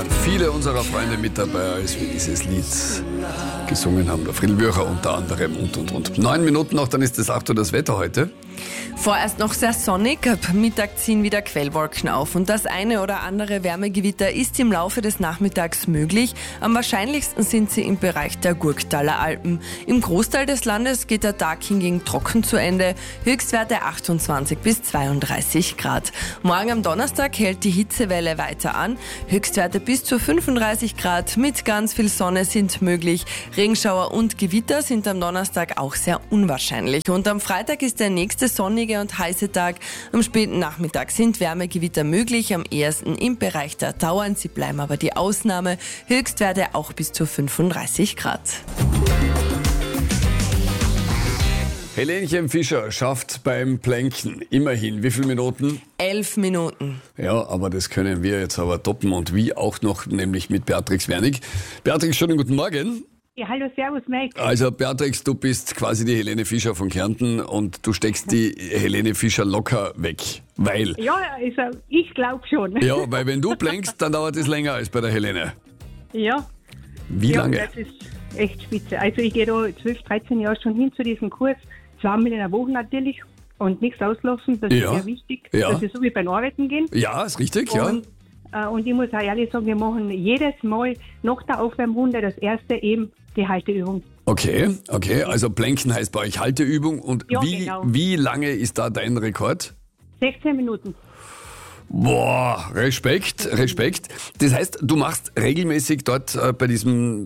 waren viele unserer Freunde mit dabei, als wir dieses Lied gesungen haben. Der Friedl Würcher unter anderem und. 9 Minuten noch, dann ist das 8 Uhr das Wetter heute. Vorerst noch sehr sonnig, ab Mittag ziehen wieder Quellwolken auf und das eine oder andere Wärmegewitter ist im Laufe des Nachmittags möglich. Am wahrscheinlichsten sind sie im Bereich der Gurktaler Alpen. Im Großteil des Landes geht der Tag hingegen trocken zu Ende, Höchstwerte 28 bis 32 Grad. Morgen am Donnerstag hält die Hitzewelle weiter an, Höchstwerte bis zu 35 Grad mit ganz viel Sonne sind möglich. Regenschauer und Gewitter sind am Donnerstag auch sehr unwahrscheinlich und am Freitag ist der nächste sonnige und heiße Tag. Am späten Nachmittag sind Wärmegewitter möglich, am ehesten im Bereich der Tauern. Sie bleiben aber die Ausnahme. Höchstwerte auch bis zu 35 Grad. Helenchen Fischer schafft beim Planken immerhin wie viele Minuten? 11 Minuten. Ja, aber das können wir jetzt aber toppen und wie auch noch, nämlich mit Beatrix Wernig. Beatrix, schönen guten Morgen. Ja, hallo, servus, Mike. Also Beatrix, du bist quasi die Helene Fischer von Kärnten und du steckst die Helene Fischer locker weg, weil... Ja, also ich glaube schon. Ja, weil wenn du plankst, dann dauert es länger als bei der Helene. Ja. Wie lange? Das ist echt spitze. Also ich gehe da 12, 13 Jahre schon hin zu diesem Kurs, 2-mal in der Woche natürlich und nichts auslassen, das ist sehr wichtig, dass wir so wie beim Arbeiten gehen. Ja, ist richtig, Und ich muss auch ehrlich sagen, wir machen jedes Mal nach der Aufwärmrunde das erste eben die Halteübung. Okay, also Planken heißt bei euch Halteübung und Ja, genau. wie lange ist da dein Rekord? 16 Minuten. Boah, Respekt. Das heißt, du machst regelmäßig dort bei diesem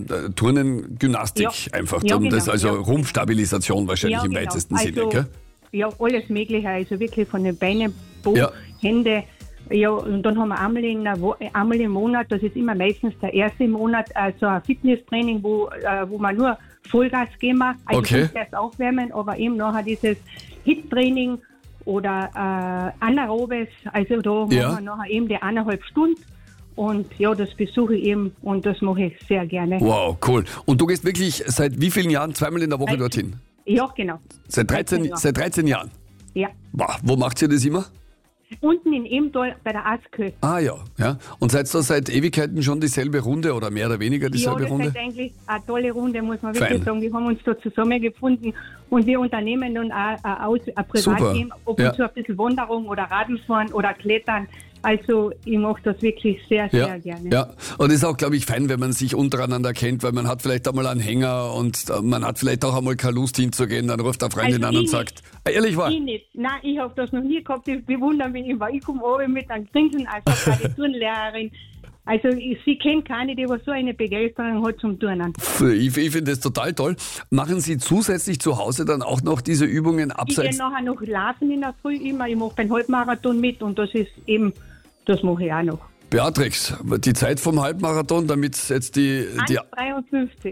Turnen Gymnastik einfach. Ja, und das genau, also Rumpfstabilisation wahrscheinlich im weitesten Sinne, gell? Ja, alles Mögliche, also wirklich von den Beinen, Po, Hände. Ja, und dann haben wir einmal im Monat, das ist immer meistens der erste im Monat, so ein Fitnesstraining, wo wir nur Vollgas geben. Also erst aufwärmen, aber eben nachher dieses HIIT-Training oder Anaerobes, also da machen wir nachher eben die 1,5 Stunden. Und ja, das besuche ich eben und das mache ich sehr gerne. Wow, cool. Und du gehst wirklich seit wie vielen Jahren zweimal in der Woche dorthin? Ja, genau. Seit 13 Jahren? Ja. Boah, wo macht ihr das immer? Unten in Emdal bei der Askö. Ah ja. Und seid ihr seit Ewigkeiten schon dieselbe Runde oder mehr oder weniger dieselbe Runde? Ja, das ist eigentlich eine tolle Runde, muss man wirklich sagen. Wir haben uns da zusammengefunden und wir unternehmen dann auch ein Privatleben, ob und zu ein bisschen Wanderung oder Radlfahren oder Klettern. Also ich mache das wirklich sehr, sehr gerne. Ja, und es ist auch, glaube ich, fein, wenn man sich untereinander kennt, weil man hat vielleicht einmal einen Hänger und man hat vielleicht auch einmal keine Lust hinzugehen, dann ruft der Freundin an und sagt, ehrlich wahr? Ich nicht. Nein, ich habe das noch nie gehabt. Ich bewundere mich immer. Ich komme oben mit einem Grinsen als eine Turnlehrerin. Also sie kennt keine, die so eine Begeisterung hat zum Turnen. Ich finde das total toll. Machen Sie zusätzlich zu Hause dann auch noch diese Übungen abseits? Ich gehe nachher noch laufen in der Früh immer. Ich mache beim Halbmarathon mit und das ist eben, das mache ich auch noch. Beatrix, die Zeit vom Halbmarathon, damit jetzt die 1,53.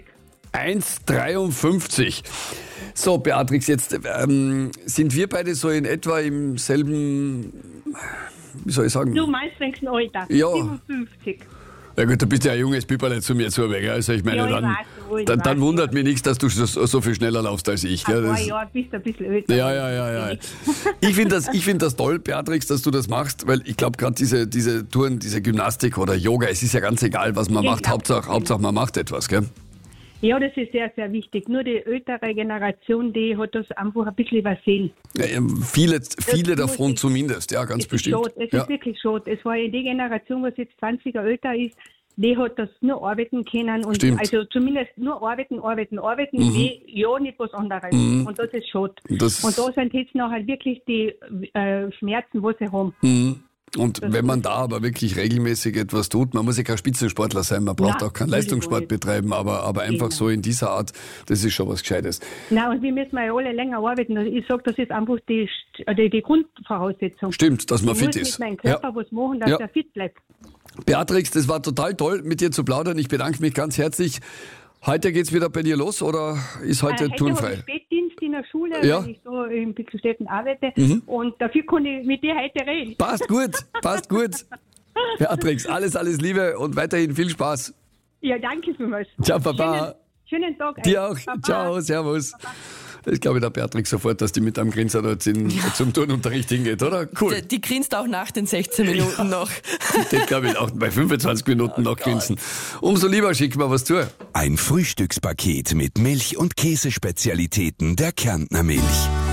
1,53. So, Beatrix, jetzt sind wir beide so in etwa im selben, wie soll ich sagen? Du meinst wenigstens Alter, ja. 57. Ja gut, du bist ja ein junges Piperle zu mir zu weg. Also ich meine, dann wundert mich nichts, dass du so viel schneller laufst als ich. Ja, bist du ein bisschen älter. Ja. Ich finde das toll, Beatrix, dass du das machst, weil ich glaube gerade diese Touren, diese Gymnastik oder Yoga, es ist ja ganz egal, was man macht. Hauptsache man macht etwas, gell? Ja, das ist sehr, sehr wichtig. Nur die ältere Generation, die hat das einfach ein bisschen übersehen. Ja, viele davon zumindest, ja, ganz bestimmt. Es ist wirklich schade. Es war die Generation, was jetzt 20 Jahre älter ist, die hat das nur arbeiten können. Und also zumindest nur arbeiten, ja, nicht was anderes. Und das ist schade. Und da sind jetzt nachher wirklich die Schmerzen, was sie haben. Und wenn man da aber wirklich regelmäßig etwas tut, man muss ja kein Spitzensportler sein, man braucht auch keinen Leistungssport betreiben, aber einfach so in dieser Art, das ist schon was Gescheites. Nein, und wir müssen ja alle länger arbeiten. Also ich sage, das ist einfach die Grundvoraussetzung. Stimmt, dass man fit ist. Ich muss mit meinem Körper was machen, dass er fit bleibt. Beatrix, das war total toll, mit dir zu plaudern. Ich bedanke mich ganz herzlich. Heute geht's wieder bei dir los oder ist heute turnfrei? Ich habe Spätdienst in der Schule, weil ich so in Pixelstädten arbeite und dafür kann ich mit dir heute reden. Passt gut. Beatrix, alles Liebe und weiterhin viel Spaß. Ja, danke vielmals. Ciao, Papa. Schönen Tag. Dir auch. Baba. Ciao, servus. Baba. Das glaube ich der Beatrix sofort, dass die mit einem Grinser dort zum Turnunterricht hingeht, oder? Cool. Die grinst auch nach den 16 Minuten noch. Die glaube ich auch bei 25 Minuten noch grinsen. Umso lieber schicken wir was zu. Ein Frühstückspaket mit Milch- und Käsespezialitäten der Kärntner Milch.